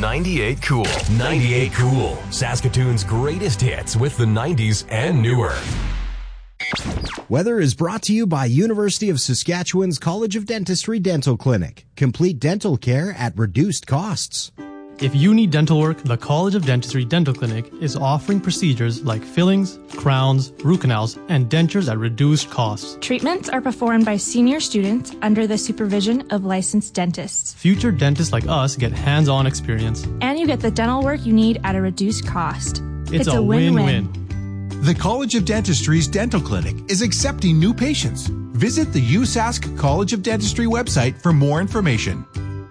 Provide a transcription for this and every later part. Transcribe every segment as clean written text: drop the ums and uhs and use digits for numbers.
98 Cool. 98 Cool. Saskatoon's greatest hits with the 90s and newer. Weather is brought to you by University of Saskatchewan's College of Dentistry Dental Clinic. Complete dental care at reduced costs. If you need dental work, the College of Dentistry Dental Clinic is offering procedures like fillings, crowns, root canals, and dentures at reduced costs. Treatments are performed by senior students under the supervision of licensed dentists. Future dentists like us get hands-on experience. And you get the dental work you need at a reduced cost. It's a win-win. The College of Dentistry's Dental Clinic is accepting new patients. Visit the USask College of Dentistry website for more information.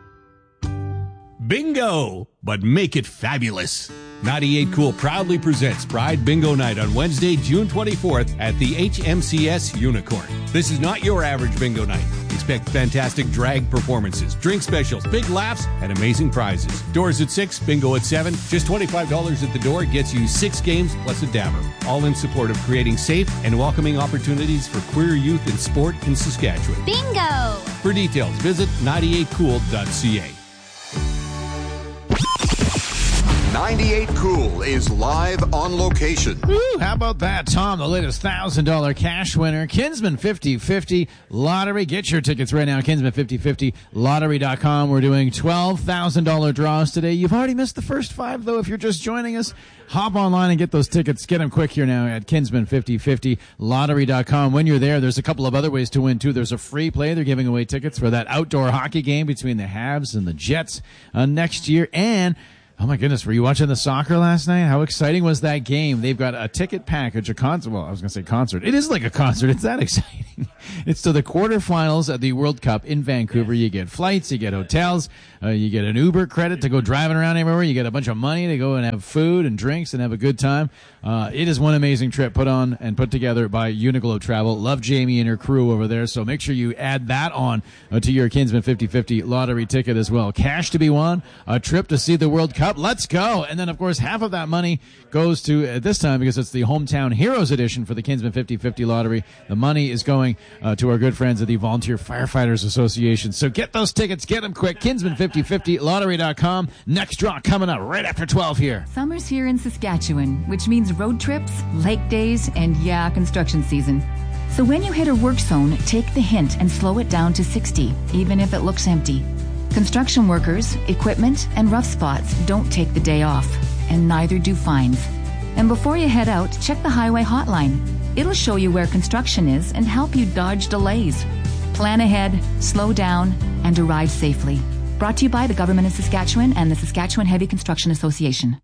Bingo, but make it fabulous. 98 Cool proudly presents Pride Bingo Night on Wednesday, June 24th at the HMCS Unicorn. This is not your average bingo night. Expect fantastic drag performances, drink specials, big laughs, and amazing prizes. Doors at 6, bingo at 7. Just $25 at the door gets you 6 games plus a dabber. All in support of creating safe and welcoming opportunities for queer youth in sport in Saskatchewan. Bingo! For details, visit 98cool.ca. 98 Cool is live on location. Woo, how about that, Tom? The latest $1,000 cash winner, Kinsman 50/50 Lottery. Get your tickets right now, Kinsman5050lottery.com. We're doing $12,000 draws today. You've already missed the first 5, though, if you're just joining us. Hop online and get those tickets. Get them quick here now at Kinsman5050lottery.com. When you're there, there's a couple of other ways to win, too. There's a free play. They're giving away tickets for that outdoor hockey game between the Habs and the Jets next year. And oh my goodness, were you watching the soccer last night? How exciting was that game? They've got a ticket package, a concert. Well, I was going to say concert. It is like a concert. It's that exciting. It's to the quarterfinals at the World Cup in Vancouver. You get flights, you get hotels, you get an Uber credit to go driving around everywhere. You get a bunch of money to go and have food and drinks and have a good time. It is one amazing trip put on and put together by Uniqlo Travel. Love Jamie and her crew over there. So make sure you add that on to your Kinsman 50/50 lottery ticket as well. Cash to be won, a trip to see the World Cup. Let's go. And then, of course, half of that money goes to, at this time, because it's the Hometown Heroes edition for the Kinsman 50/50 lottery, the money is going to our good friends at the Volunteer Firefighters Association. So get those tickets. Get them quick. Kinsman5050lottery.com. Next draw coming up right after 12 here. Summer's here in Saskatchewan, which means road trips, lake days, and construction season. So when you hit a work zone, take the hint and slow it down to 60, even if it looks empty. Construction workers, equipment, and rough spots don't take the day off, and neither do fines. And before you head out, check the highway hotline. It'll show you where construction is and help you dodge delays. Plan ahead, slow down, and arrive safely. Brought to you by the Government of Saskatchewan and the Saskatchewan Heavy Construction Association.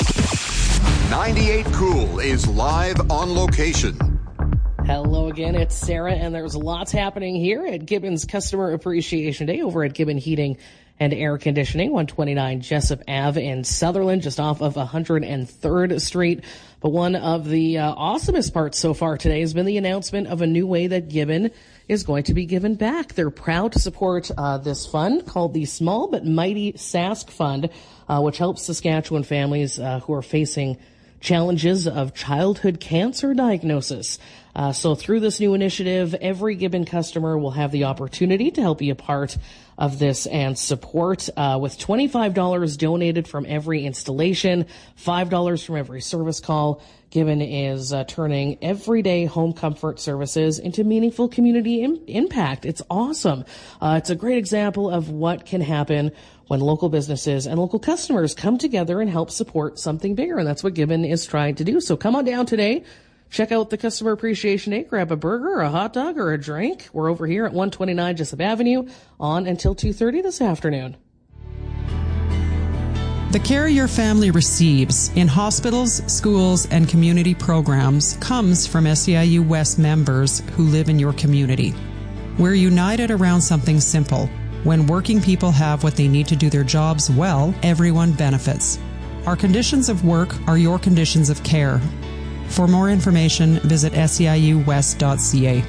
98 Cool is live on location. Hello again, it's Sarah, and there's lots happening here at Gibbons Customer Appreciation Day over at Gibbon Heating and Air Conditioning, 129 Jessup Ave in Sutherland, just off of 103rd Street. But one of the awesomest parts so far today has been the announcement of a new way that Gibbon is going to be given back. They're proud to support this fund called the Small But Mighty Sask Fund, which helps Saskatchewan families who are facing challenges of childhood cancer diagnosis. So through this new initiative, every Gibbon customer will have the opportunity to help be a part of this and support with $25 donated from every installation, $5 from every service call. Gibbon is turning everyday home comfort services into meaningful community impact. It's awesome. It's a great example of what can happen when local businesses and local customers come together and help support something bigger. And that's what Gibbon is trying to do. So come on down today. Check out the Customer Appreciation Day. Grab a burger, a hot dog, or a drink. We're over here at 129 Jessup Avenue on until 2:30 this afternoon. The care your family receives in hospitals, schools, and community programs comes from SEIU West members who live in your community. We're united around something simple. When working people have what they need to do their jobs well, everyone benefits. Our conditions of work are your conditions of care. For more information, visit seiuwest.ca.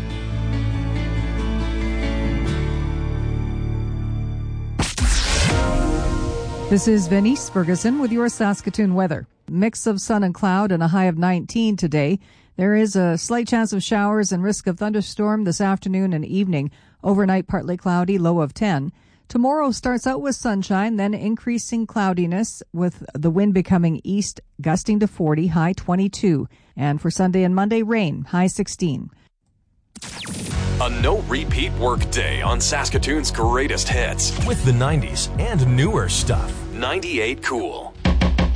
This is Venice Ferguson with your Saskatoon weather. Mix of sun and cloud and a high of 19 today. There is a slight chance of showers and risk of thunderstorm this afternoon and evening. Overnight, partly cloudy, low of 10. Tomorrow starts out with sunshine, then increasing cloudiness with the wind becoming east, gusting to 40, high 22. And for Sunday and Monday, rain, high 16. A no-repeat work day on Saskatoon's greatest hits with the 90s and newer stuff. 98 Cool.